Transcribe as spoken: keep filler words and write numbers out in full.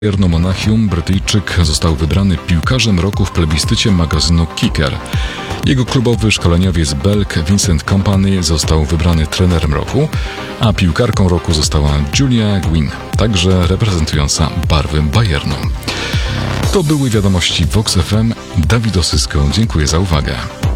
Bayernu Monachium Brytyjczyk został wybrany piłkarzem roku w plebiscycie magazynu Kicker. Jego klubowy szkoleniowiec Belg Vincent Kompany został wybrany trenerem roku, a piłkarką roku została Julia Gwynn, także reprezentująca barwy Bayernu. To były wiadomości Vox F M. Dawid Osysko, dziękuję za uwagę.